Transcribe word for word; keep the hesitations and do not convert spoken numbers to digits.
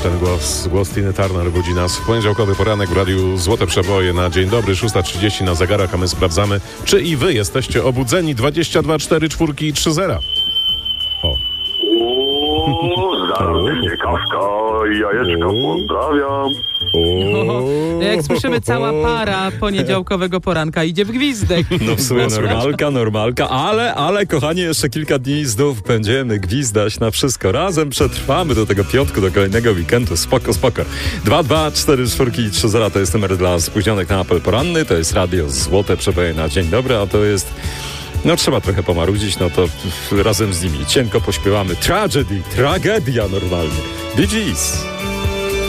ten głos, głos Tiny Turner budzi nas w poniedziałkowy poranek w Radiu Złote Przeboje na dzień dobry, szósta trzydzieści na zegarach, a my sprawdzamy, czy i wy jesteście obudzeni. dwadzieścia dwa cztery cztery trzy zero. O. Zarobienie kawka i jajeczka, pozdrawiam. O, jak słyszymy, cała para poniedziałkowego poranka idzie w gwizdek. No w sumie normalka, normalka, ale, ale kochani, jeszcze kilka dni znów będziemy gwizdać na wszystko. Razem przetrwamy do tego piątku, do kolejnego weekendu. Spoko, spoko. dwa dwa cztery cztery trzy zero to jest numer dla spóźnionych na apel poranny. To jest Radio Złote Przeboje na dzień dobry, a to jest... No trzeba trochę pomarudzić, no to razem z nimi cienko pośpiewamy. Tragedy, tragedia normalnie. Bee Gees.